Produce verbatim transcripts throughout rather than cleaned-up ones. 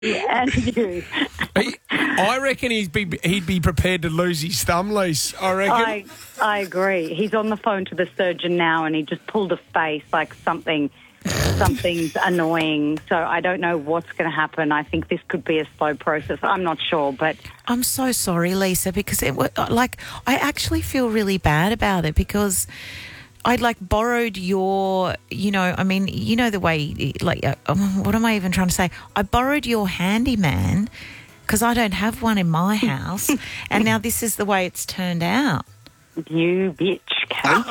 And you. He, I reckon he'd be he'd be prepared to lose his thumb, Lise. I reckon. I I agree. He's on the phone to the surgeon now, and he just pulled a face like something something's annoying. So I don't know what's going to happen. I think this could be a slow process. I'm not sure, but I'm so sorry, Lisa, because it wa- like I actually feel really bad about it because I like borrowed your, you know, I mean, you know the way, like, uh, um, what am I even trying to say? I borrowed your handyman because I don't have one in my house, and now this is the way it's turned out. you bitch, Kate.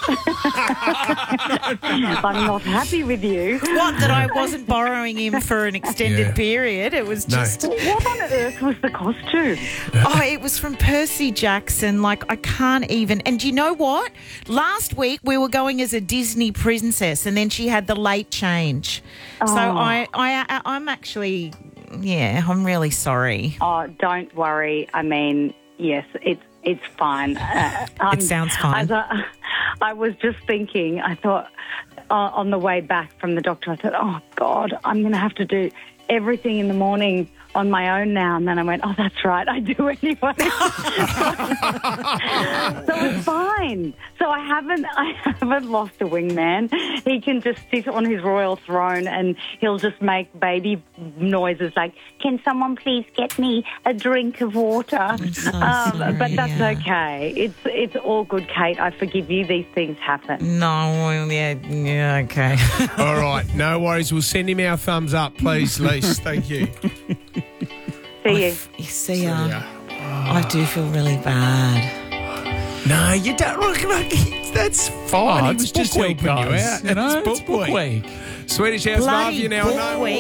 I'm not happy with you. What, that I wasn't borrowing him for an extended Yeah. period? It was No. just... What on earth was the costume? Oh, it was from Percy Jackson. Like, I can't even... And do you know what? Last week, we were going as a Disney princess, and then she had the late change. So Oh. I, I, I'm actually... Yeah, I'm really sorry. Oh, don't worry. I mean, yes, it's it's fine. Uh, um, It sounds fine. As I, I was just thinking, I thought uh, on the way back from the doctor, I thought, oh, God, I'm going to have to do everything in the morning on my own now. And then I went, oh, that's right, I do anyway. So it's fine. So I haven't, I haven't lost a wingman. He can just sit on his royal throne and he'll just make baby noises like, can someone please get me a drink of water? Um, so sorry, but that's yeah. okay. It's it's all good, Kate. I forgive you. These things happen. No, well, yeah, yeah, okay. All right, no worries. We'll send him our thumbs up, please, Lise. Thank you. See you. You see, um, Yeah. I do feel really bad. No, you don't. Look, look, that's fine. Oh, he it's was just book week, helping you guys. out. You know, It's it's book book week. week. Swedish House Bloody Mafia now. book I know week.